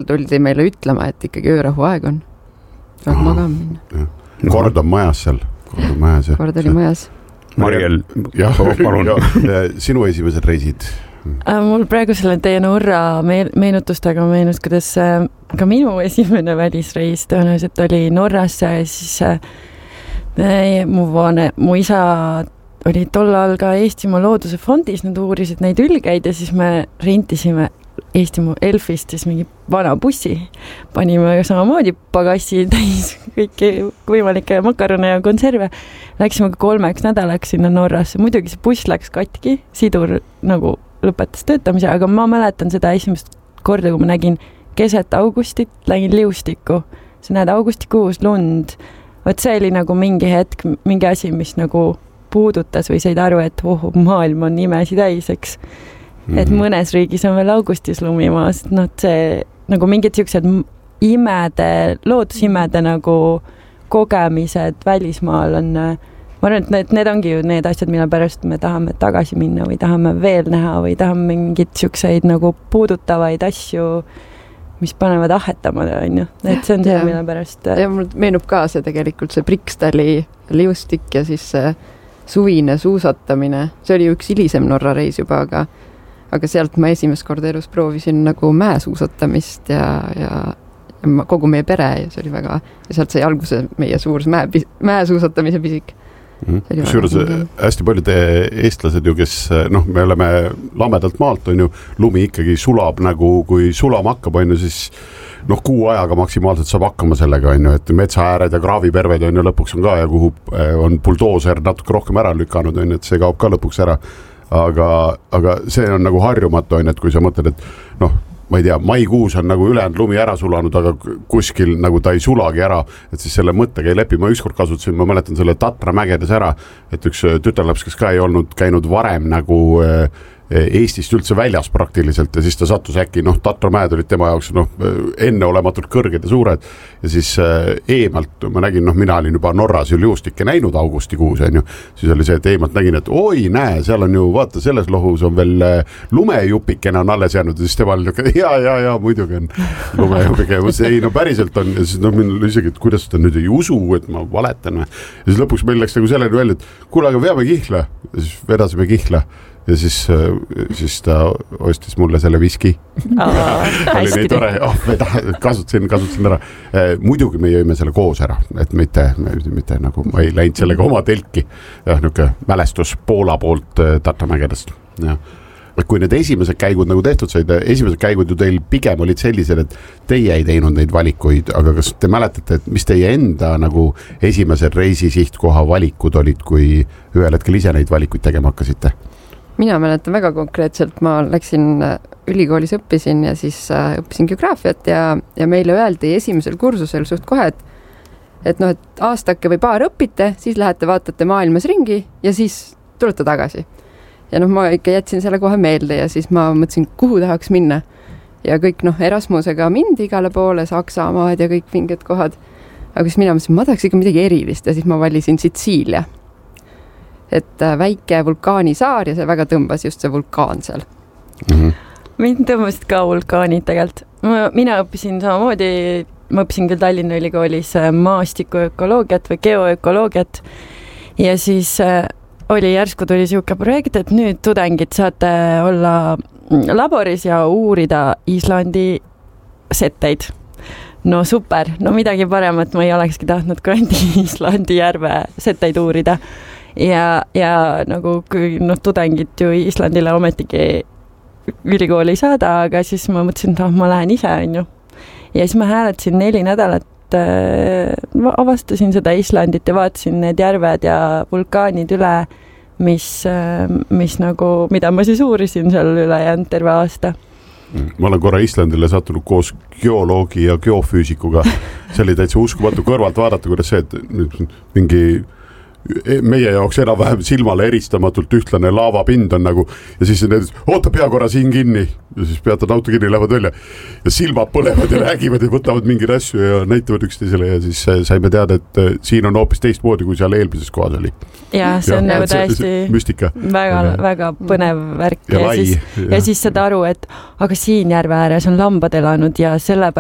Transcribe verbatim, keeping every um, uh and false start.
tuldi meile ütlema, et ikkagi öörahu aeg on. Saad magama minna. Kord on majas seal. Kord on majas. Kord oli majas. Mariel, jah, palun. Sinu esimesed reisid? Mul praegu selle teie Norra meenutustega meenus, kuidas ka minu esimene välisreis tõenäoliselt oli Norrasse ja siis mu, vaane, mu isa oli tol ajal ka Eestimaa Looduse fondis, nad uurisid neid ülgeid ja siis me rentisime Eestimaa Elfist siis mingi vana bussi. Panime samamoodi pagassi täis kõiki võimalikke makarone ja konserve. Läksime kolmeks nädalaks sinna Norrasse. Muidugi see buss läks katki, sidur nagu lõpetas töötamise, aga ma mäletan seda esimest korda, kui ma nägin keset augustit, lägin liustikku. Sa näed augustikuus lund. Võt see oli nagu mingi hetk, mingi asi, mis nagu puudutas või said aru, et oh, maailm on imesi täis, eks. Et mõnes riigis on veel augustis lumimaas, no see nagu mingid siuksed imede, loodusimede nagu kogemised välismaal on, ma arvan, et need, need ongi ju need asjad, mille pärast me tahame tagasi minna või tahame veel näha või tahame mingid siukseid nagu puudutavaid asju, mis panevad ahetama, on ju. Et see on see, mille pärast. Ja mul meenub ka see tegelikult see Brixtali liustik ja siis see suvine suusatamine. See oli üks hilisem Norra reis juba, aga aga sealt ma esimest korda elus proovisin nagu mäesuusatamist ja, ja, ja kogu meie pere ja see oli väga, ja sealt sai alguse meie suur mäe, mäesuusatamise pisik. Mm. Kusjuures hästi paljud eestlased ju, kes noh, me oleme lamedalt maalt, on ju, lumi ikkagi sulab nagu, kui sulama hakkab, on ju, siis noh, kuu ajaga maksimaalselt saab hakkama sellega, on ju, et metsaääred ja kraaviperved on ju lõpuks on ka ja kuhu on buldooser natuke rohkem ära lükanud, on ju, et see kaob ka lõpuks ära. Aga, aga see on nagu harjumatu, on, et kui sa mõtled, et noh, ma ei tea, maikuus on nagu ülejäänud lumi ära sulanud, aga kuskil nagu ta ei sulagi ära, et siis selle mõttega ei lepi. Ma ükskord kasutasin, ma mäletan selle Tatra mägedes ära, et üks tütarlaps, kes ka ei olnud käinud varem nagu Eestist üldse väljas praktiliselt ja siis ta sattus äkki, noh, Tatra mäed olid tema jaoks noh, enneolematult kõrged ja suured ja siis eemalt ma nägin, noh, mina olin juba Norras ju liustikke näinud augustikuus, on ju, siis oli see, et eemalt nägin, et oi, näe, seal on ju, vaata, selles lohus on veel lumejupikene on alles jäänud ja siis tema oli niisugune, ja, ja, ja, muidugi on lumejupike, ei, no päriselt on ja siis no minul isegi, et kuidas ta nüüd ei usu, et ma valetan ja siis lõpuks meil läks nagu selleni välja, et kuule, aga veame Kihla ja siis vedasime Kihla ja siis, siis ta ostis mulle selle viski. Oli nii tore, oh, kasutasin, kasutasin ära. Muidugi me jõime selle koos ära, et mitte, mitte nagu ma ei läinud sellega oma telki. Ja niuke mälestus Poola poolt Tartamägedest. Ja. Kui need esimesed käigud nagu tehtud said, esimesed käigud ju teil pigem olid sellised, et teie ei teinud neid valikuid, aga kas te mäletate, et mis teie enda nagu esimesed reisi sihtkoha valikud olid, kui ühel hetkel ise neid valikuid tegema hakkasite? Mina mäletan väga konkreetselt, ma läksin ülikoolis õppisin ja siis õppisin geograafiat ja, ja meile öeldi esimesel kursusel suht kohe, et, et noh, et aastake või paar õpite, siis lähete vaatate maailmas ringi ja siis tulete tagasi. Ja noh, ma ikka jätsin selle kohe meelde ja siis ma mõtlesin, kuhu tahaks minna. Ja kõik noh, Erasmusega mindi igale poole, Saksamaad ja kõik mingid kohad. Aga siis mina mõtlesin, ma tahaks ikka midagi erilist ja siis ma valisin Sitsiilia. Et väike vulkaanisaar ja see väga tõmbas just see vulkaan seal. Mm-hmm. Mind tõmbasid ka vulkaanid tegelikult. Mina õppisin samamoodi, ma õppisin küll Tallinna Ülikoolis maastikuökoloogiat või geoökoloogiat ja siis oli järsku tuli siuke projekt, et nüüd tudengid saate olla laboris ja uurida Islandi setteid. No super, no midagi paremat ma ei olekski tahtnud kandi Islandi järve setteid uurida. Ja, ja nagu kui noh, tudengid ju Islandile ometigi ülikooli saada, aga siis ma mõtlesin, et oh, ma lähen ise, on ju. Ja siis ma hääletasin neli nädalat, äh, avastasin seda Islandit ja vaatasin need järved ja vulkaanid üle, mis, äh, mis nagu, mida ma siis uurisin seal üle jäänud terve aasta. Ma olen korra Islandile sattunud koos geoloogi ja geofüüsikuga. See oli täitsa uskumatu kõrvalt vaadata, kuidas see, et nüüd mingi meie jaoks enam-vähem silmale eristamatult ühtlane laavapind on nagu ja siis need, oota pea korra siin kinni ja siis peatad auto kinni, lähevad välja ja silmad põlevad ja räägivad ja võtavad mingeid asju ja näitavad üksteisele ja siis saime teada, et siin on hoopis teistmoodi, kui seal eelmises kohas oli. Ja see on ja, nagu täiesti müstika. Väga, väga põnev värk ja, ja, lai, siis, ja. ja siis saad aru, et aga siin järve ääres on lambad elanud ja selle